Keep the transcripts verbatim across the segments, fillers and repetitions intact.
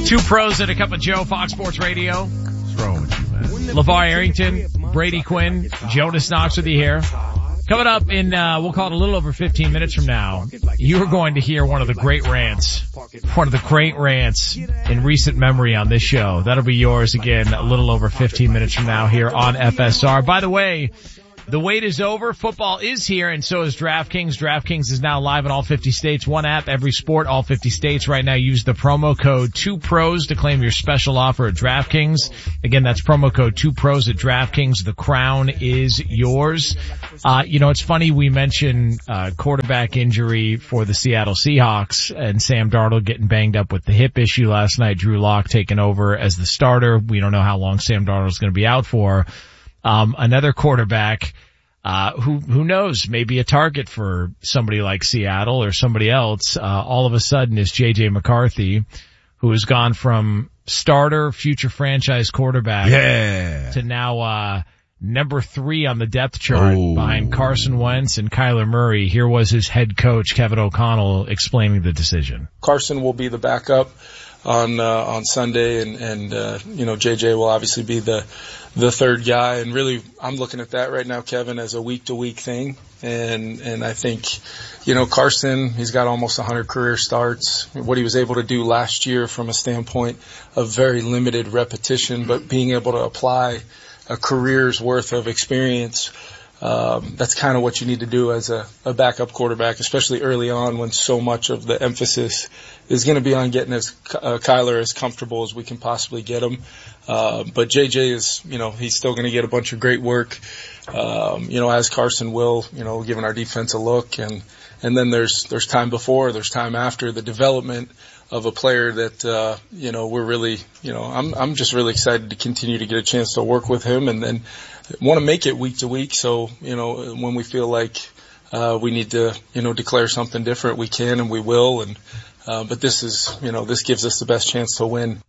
Two pros and a cup of Joe, Fox Sports Radio. What's wrong with you, man? LeVar Arrington, Brady Quinn, Jonas Knox with you here. Coming up in, uh, we'll call it a little over fifteen minutes from now, you are going to hear one of the great rants, one of the great rants in recent memory on this show. That'll be yours again a little over fifteen minutes from now here on F S R. By the way, the wait is over. Football is here, and so is DraftKings. DraftKings is now live in all fifty states. One app, every sport, all fifty states. Right now, use the promo code two pros to claim your special offer at DraftKings. Again, that's promo code two pros at DraftKings. The crown is yours. Uh, you know, it's funny we mentioned uh quarterback injury for the Seattle Seahawks and Sam Darnold getting banged up with the hip issue last night. Drew Lock taking over as the starter. We don't know how long Sam Darnold is going to be out for. Um, another quarterback, uh, who, who knows, maybe a target for somebody like Seattle or somebody else, uh, all of a sudden is J J McCarthy, who has gone from starter, future franchise quarterback yeah. to now, uh, number three on the depth chart oh. behind Carson Wentz and Kyler Murray. Here was his head coach, Kevin O'Connell, explaining the decision. Carson will be the backup on, uh, on Sunday and, and, uh, you know, J J will obviously be the, the third guy. And really, I'm looking at that right now, Kevin, as a week to week thing. And, and I think, you know, Carson, he's got almost one hundred career starts. What he was able to do last year from a standpoint of very limited repetition, but being able to apply a career's worth of experience. Um, that's kind of what you need to do as a, a backup quarterback, especially early on when so much of the emphasis is going to be on getting as uh, Kyler as comfortable as we can possibly get him. Uh, but J J is, you know, he's still going to get a bunch of great work, um, you know, as Carson will, you know, giving our defense a look. And, and then there's, there's time before, there's time after the development of a player that, uh, you know, we're really, you know, I'm, I'm just really excited to continue to get a chance to work with him and then want to make it week to week. So, you know, when we feel like, uh, we need to, you know, declare something different, we can and we will. And, uh, but this is, you know, this gives us the best chance to win.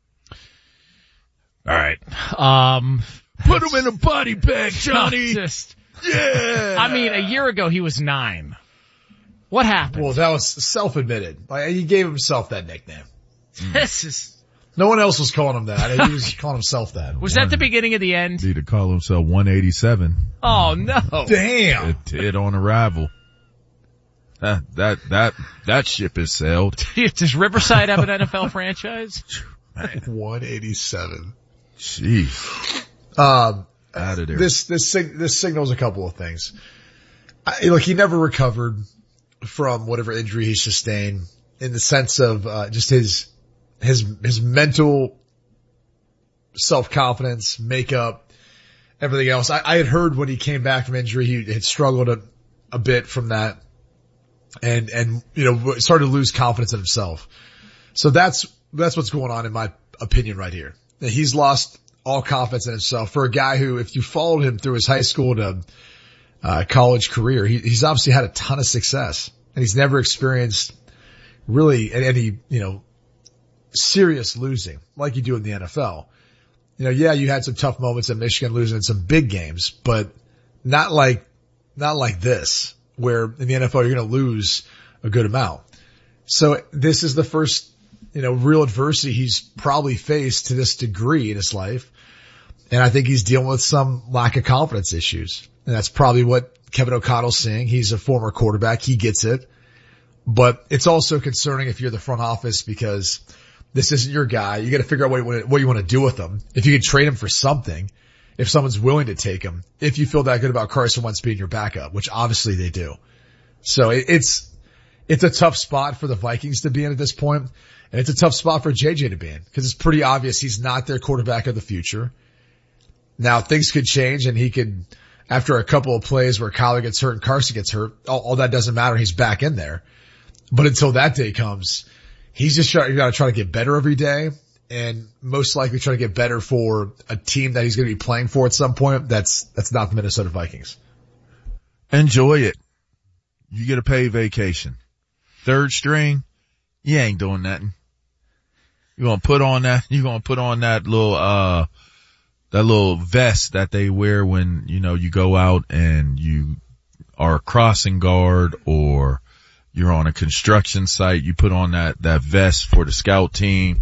All right. Um, put him in a body bag, Johnny. Just, yeah. I mean, a year ago he was nine. What happened? Well, that was self-admitted. Like, he gave himself that nickname. This is... No one else was calling him that. He was calling himself that. Was that the beginning of the end? Need to call himself one eighty-seven. Oh, no. Damn. It did on arrival. That, that, that, that ship is sailed. Does Riverside have an N F L franchise? one eighty-seven. Jeez. Um, out of there. This, this, this signals a couple of things. I, look, he never recovered from whatever injury he sustained in the sense of, uh, just his, his, his mental self-confidence, makeup, everything else. I, I had heard when he came back from injury, he had struggled a, a bit from that and, and, you know, started to lose confidence in himself. So that's, that's what's going on in my opinion right here. He's lost all confidence in himself for a guy who, if you followed him through his high school to uh, college career, he, he's obviously had a ton of success and he's never experienced really any, you know, serious losing like you do in the N F L. You know, yeah, you had some tough moments in Michigan losing in some big games, but not like, not like this where in the N F L you're going to lose a good amount. So this is the first, you know, real adversity he's probably faced to this degree in his life. And I think he's dealing with some lack of confidence issues. And that's probably what Kevin O'Connell's saying. He's a former quarterback. He gets it. But it's also concerning if you're the front office because this isn't your guy. You got to figure out what you, want to, what you want to do with him. If you can trade him for something, if someone's willing to take him, if you feel that good about Carson Wentz being your backup, which obviously they do. So it, it's, it's a tough spot for the Vikings to be in at this point. And it's a tough spot for J J to be in because it's pretty obvious he's not their quarterback of the future. Now things could change and he could, after a couple of plays where Kyler gets hurt and Carson gets hurt, all, all that doesn't matter. He's back in there. But until that day comes, he's just trying, you gotta try to get better every day and most likely try to get better for a team that he's going to be playing for at some point. That's, that's not the Minnesota Vikings. Enjoy it. You get a paid vacation. Third string, you ain't doing nothing. You're going to put on that, you're going to put on that little, uh, that little vest that they wear when, you know, you go out and you are a crossing guard or you're on a construction site. You put on that, that vest for the scout team.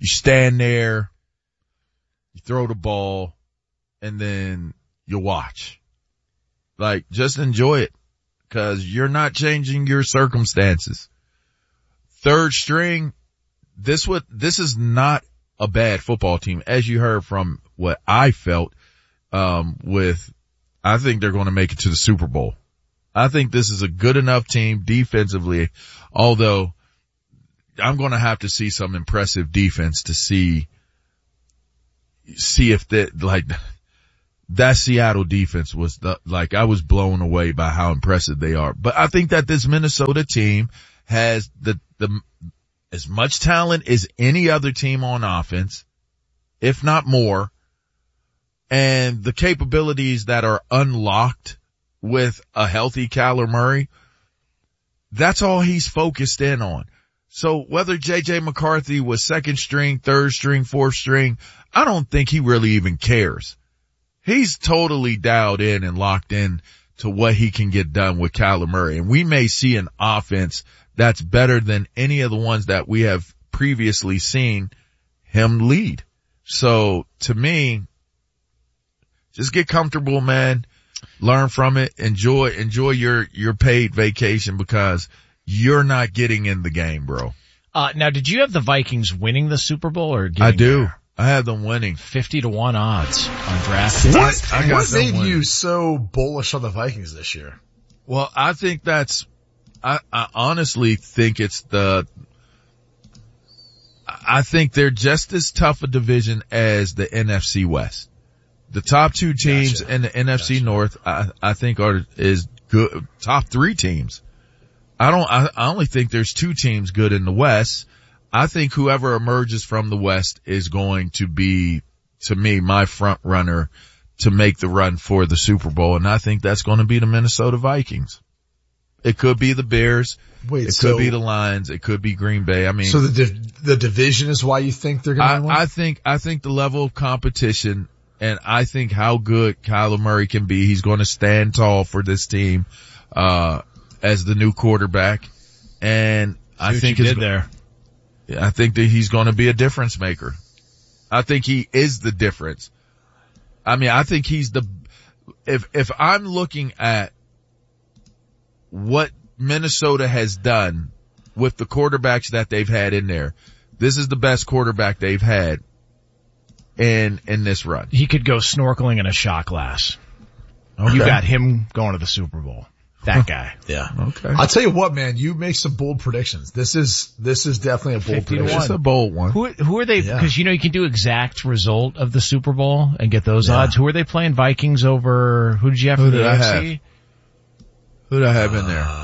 You stand there, you throw the ball, and then you watch. Like, just enjoy it, because you're not changing your circumstances. Third string, this would, this is not a bad football team, as you heard from what I felt, um, with, I think they're going to make it to the Super Bowl. I think this is a good enough team defensively, although I'm going to have to see some impressive defense to see, see if that, like, that Seattle defense was the, like, I was blown away by how impressive they are. But I think that this Minnesota team has the, the, as much talent as any other team on offense, if not more, and the capabilities that are unlocked with a healthy Kyler Murray. That's all he's focused in on. So whether J J McCarthy was second string, third string, fourth string, I don't think he really even cares. He's totally dialed in and locked in to what he can get done with Kyler Murray. And we may see an offense that's better than any of the ones that we have previously seen him lead. So to me, just get comfortable, man. Learn from it. Enjoy, enjoy your, your paid vacation, because you're not getting in the game, bro. Uh, now, did you have the Vikings winning the Super Bowl or getting I do. There? I have them winning. fifty to one odds on DraftKings. What, I got what them made winning. you so bullish on the Vikings this year? Well, I think that's, I, I honestly think it's the, I think they're just as tough a division as the N F C West. The top two teams Gotcha. in the N F C Gotcha. North, I, I think are, is good, top three teams. I don't, I, I only think there's two teams good in the West. I think whoever emerges from the West is going to be, to me, my front runner to make the run for the Super Bowl. And I think that's going to be the Minnesota Vikings. It could be the Bears. Wait, it so, could be the Lions. It could be Green Bay. I mean, so the div- the division is why you think they're going to win? I, I think, I think the level of competition, and I think how good Kyler Murray can be, he's going to stand tall for this team, uh, as the new quarterback. And I think you it's, did there. I think that he's going to be a difference maker. I think he is the difference. I mean, I think he's the, if, if I'm looking at what Minnesota has done with the quarterbacks that they've had in there, this is the best quarterback they've had in, in this run. He could go snorkeling in a shot glass. Okay. You got him going to the Super Bowl. That guy. Yeah. Okay. I'll tell you what, man, you make some bold predictions. This is, this is definitely a bold fifty to prediction. It's a bold one. Who, who are they? Yeah. Because you know you can do exact result of the Super Bowl and get those Yeah. odds. Who are they playing? Vikings over, who did you have Who for did the I A F C? have? Who did I have in there?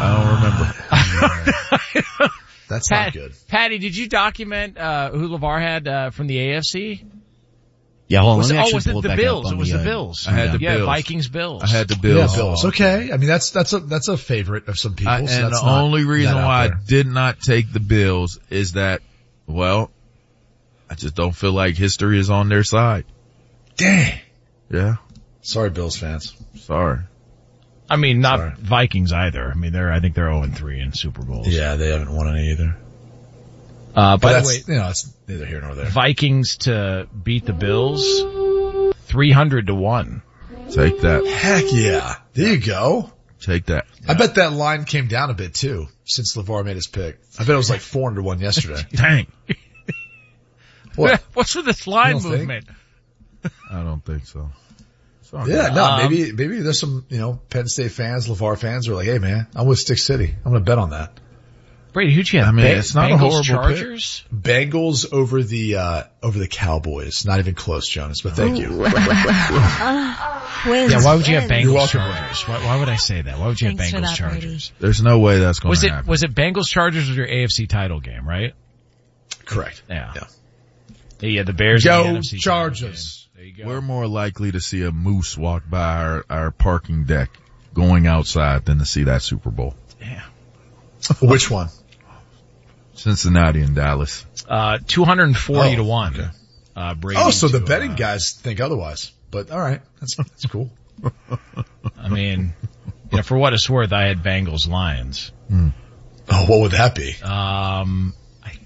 I don't remember. That's Pat, not good. Patty, did you document, uh, who LeVar had, uh, from the A F C? Yeah, hold on. Was let it, me oh, actually was it pull the back Bills? up It on was the uh, Bills. I had the yeah, Bills. Vikings Bills. I had the Yeah, Bills. Bills. Okay. I mean, that's, that's a, that's a favorite of some people. I, so and that's the not only reason that out why there. I did not take the Bills is that, well, I just don't feel like history is on their side. Dang. Yeah. Sorry, Bills fans. Sorry. I mean, not Sorry. Vikings either. I mean, they're, I think they're oh and three in Super Bowls. Yeah, they haven't won any either. Uh, But by the that's, way, you know, it's neither here nor there. Vikings to beat the Bills, three hundred to one. Take that. Heck yeah. There you go. Take that. I bet that line came down a bit too since LeVar made his pick. I bet it was like four hundred to one yesterday. Dang. What? What's with this line You don't think? movement? I don't think so. Sorry. Yeah, no, Um, maybe, maybe there's some, you know, Penn State fans, LeVar fans who are like, hey man, I'm with Stick City. I'm going to bet on that. Brady, who'd you have? I mean, Ba- it's not a Bengals, horrible pick. Chargers? Bengals over the, uh, over the Cowboys. Not even close, Jonas, but thank you. Wins, Yeah, why would you have wins. Bengals welcome, Chargers? Why, why would I say that? Why would you Thanks for have Bengals that, Chargers? There's no way that's going Was to it, happen. was it Bengals Chargers was your A F C title game, right? Correct. Yeah. Yeah. Yeah, the Bears and the N Go F C title Chargers. game. There you go. We're more likely to see a moose walk by our, our parking deck going outside than to see that Super Bowl. Yeah. Which one? Cincinnati and Dallas. Uh, two hundred forty Oh, to one. okay. Uh, Brady Oh, so the to, betting uh, guys think otherwise, but all right. That's, that's cool. I mean, you know, for what it's worth, I had Bengals Lions. Oh, what would that be? Um, I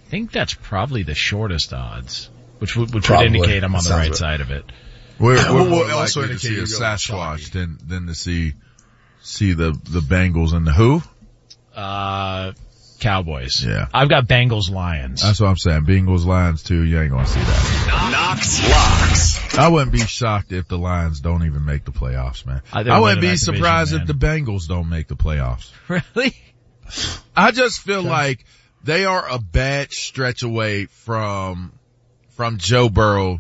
think that's probably the shortest odds, which would, which Probably. would indicate I'm on That the right sounds side of it. We're, we're Well, more we'll also likely to indicate see a you're going Sasquatch Shockey. than, than to see, see the, the Bengals and the who? Uh, Cowboys. Yeah. I've got Bengals Lions. That's what I'm saying. Bengals, Lions too. You ain't gonna see that. Knox Locks. I wouldn't be shocked if the Lions don't even make the playoffs, man. Uh, they're I wouldn't winning be that division, surprised man. if the Bengals don't make the playoffs. Really? I just feel like they are a bad stretch away from, from Joe Burrow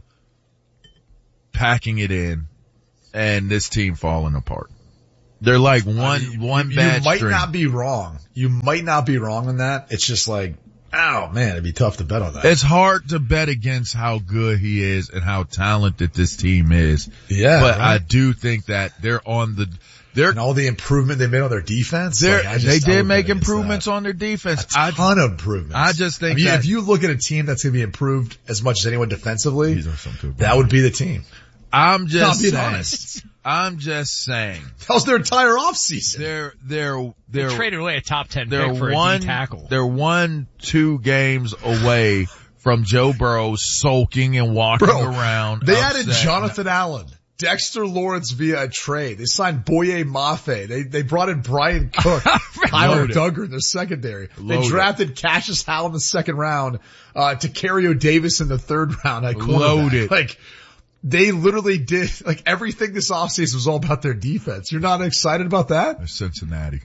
packing it in and this team falling apart. They're like one, I mean, one you, bad You might string. not be wrong. You might not be wrong on that. It's just like, oh man, it'd be tough to bet on that. It's hard to bet against how good he is and how talented this team is. Yeah, But I right. do think that they're on the, they're, And all the improvement they made on their defense. they're like, I just- they I did would make bet against improvements that. on their defense. A I, ton of improvements. I just think I mean, that- if you look at a team that's going to be improved as much as anyone defensively, These are some good that would be the team. I'm Not just being saying, honest. I'm just saying, That was their entire offseason. they're, they're, They they're, traded away a top ten they're pick for one, a D tackle. they're one, two games away from Joe Burrow sulking and walking Bro, around. They upset. added Jonathan Allen, Dexter Lawrence via a trade. They signed Boye Mafe. They, they brought in Brian Cook, Tyler Loaded. Duggar in their secondary. They Loaded. drafted Cassius Howell in the second round, uh, Tacario Davis in the third round. At cornerback. Loaded. Like, they literally did, like, everything this offseason was all about their defense. You're not excited about that? They're Cincinnati.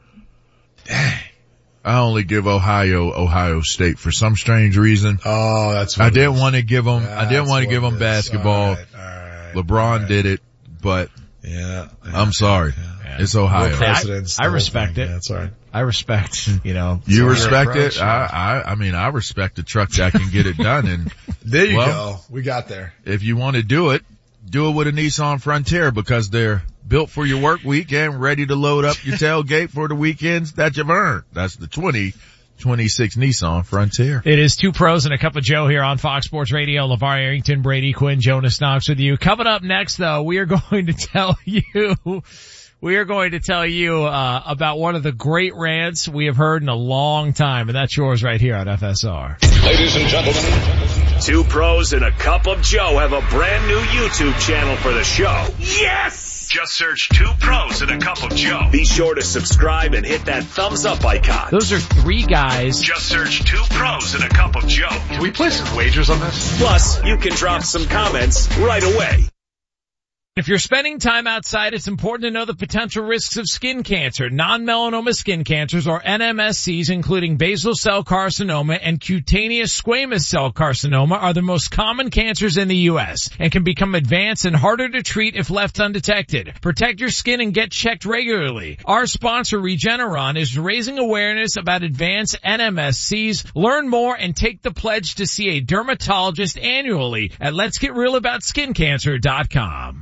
Dang. I only give Ohio, Ohio State for some strange reason. Oh, that's what I it didn't is. want to give them, I didn't That's want to what give it them is. basketball. All right, all right, LeBron all right. did it, but Yeah. I'm sorry. Yeah. It's Ohio. Real precedents, I- I the whole respect thing. it. Yeah, that's all right. I respect, you know. You your respect approach. it? I, I, I mean, I respect a truck that can get it done. And There you Well- go. We got there. if you want to do it, do it with a Nissan Frontier because they're built for your work week and ready to load up your tailgate for the weekends that you've earned. That's the twenty twenty-six Nissan Frontier. It is two pros and a cup of Joe here on Fox Sports Radio. LeVar Arrington, Brady Quinn, Jonas Knox with you. Coming up next though, we are going to tell you, we are going to tell you, uh, about one of the great rants we have heard in a long time, and that's yours right here on F S R. Ladies and gentlemen, two pros and a cup of Joe have a brand new YouTube channel for the show. Yes! Just search two pros and a cup of Joe. Be sure to subscribe and hit that thumbs up icon. Those are three guys. Just search two pros and a cup of Joe. Can we play some wagers on this? Plus, you can drop some comments right away. If you're spending time outside, it's important to know the potential risks of skin cancer. Non-melanoma skin cancers, or N M S Cs, including basal cell carcinoma and cutaneous squamous cell carcinoma, are the most common cancers in the U S and can become advanced and harder to treat if left undetected. Protect your skin and get checked regularly. Our sponsor, Regeneron, is raising awareness about advanced N M S Cs. Learn more and take the pledge to see a dermatologist annually at lets get real about skin cancer dot com.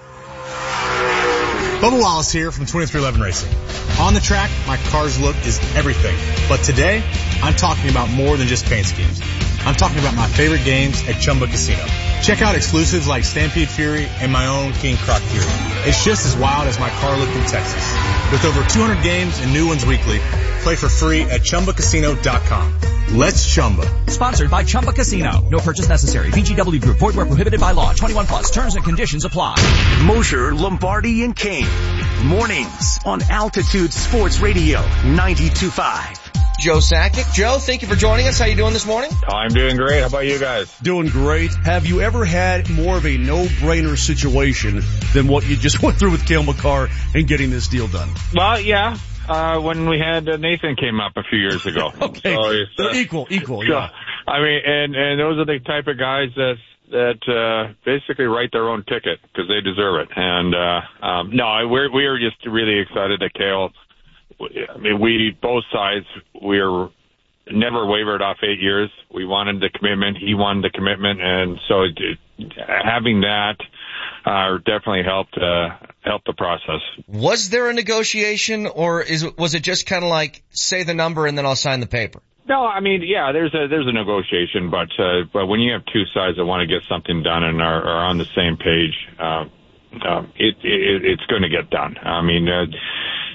Bubba Wallace here from twenty-three eleven Racing. On the track, my car's look is everything. But today, I'm talking about more than just paint schemes. I'm talking about my favorite games at Chumba Casino. Check out exclusives like Stampede Fury and my own King Croc Fury. It's just as wild as my car look in Texas. With over two hundred games and new ones weekly, play for free at Chumba Casino dot com. Let's Chumba. Sponsored by Chumba Casino. No purchase necessary. V G W Group. Void where prohibited by law. twenty-one plus. Terms and conditions apply. Mosher, Lombardi, and Kane. Mornings on Altitude Sports Radio ninety-two point five. Joe Sakic. Joe, thank you for joining us. How you doing this morning? I'm doing great. How about you guys? Doing great. Have you ever had more of a no-brainer situation than what you just went through with Cale Makar and getting this deal done? Well, yeah. Uh, when we had uh, Nathan came up a few years ago. Okay. So it's, uh, They're equal, equal, so, yeah. I mean, and, and those are the type of guys that, that, uh, basically write their own ticket because they deserve it. And, uh, um, no, we're, we are just really excited that Cale, I mean, we, both sides, we're never wavered off eight years. We wanted the commitment. He wanted the commitment. And so it, having that, uh, definitely helped, uh, helped the process. Was there a negotiation, or is was it just kind of like, say the number and then I'll sign the paper? No, I mean, yeah, there's a, there's a negotiation, but, uh, but when you have two sides that want to get something done and are, are on the same page, uh, uh, it, it, it's going to get done. I mean, uh,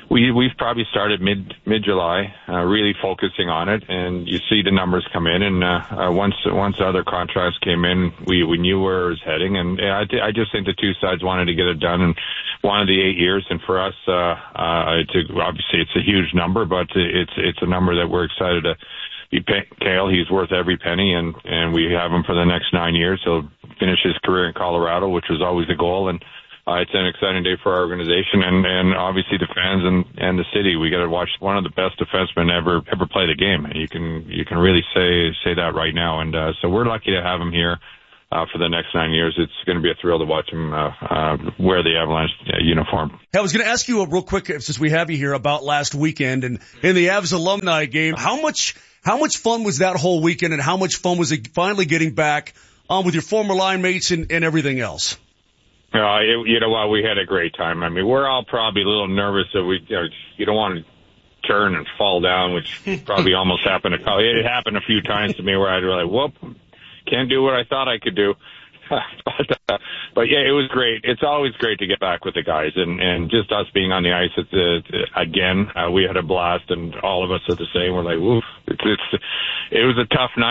we we've probably started mid mid July, uh, really focusing on it, and you see the numbers come in. And uh, uh, once once other contracts came in, we we knew where it was heading. And yeah, I, th- I just think the two sides wanted to get it done and wanted the eight years. And for us, uh, uh, it's a, obviously it's a huge number, but it's it's a number that we're excited to be pay- Cale. He's worth every penny, and and we have him for the next nine years. He'll finish his career in Colorado, which was always the goal. And Uh, it's an exciting day for our organization and, and obviously the fans and, and the city. We got to watch one of the best defensemen ever ever play the game. And you can you can really say say that right now. And uh, so we're lucky to have him here uh, for the next nine years. It's going to be a thrill to watch him uh, uh, wear the Avalanche uh, uniform. Hey, I was going to ask you a real quick, since we have you here, about last weekend and in the Avs alumni game. How much how much fun was that whole weekend, and how much fun was it finally getting back on with your former line mates and, and everything else? Uh, it, you know what? We had a great time. I mean, we're all probably a little nervous that we, you know, you don't want to turn and fall down, which probably almost happened. To, it happened a few times to me where I'd be like, whoop, can't do what I thought I could do. but, uh, but yeah, it was great. It's always great to get back with the guys, and, and just us being on the ice. It's, uh, again, uh, we had a blast, and all of us are the same. We're like, woof. It's, it's, it was a tough night.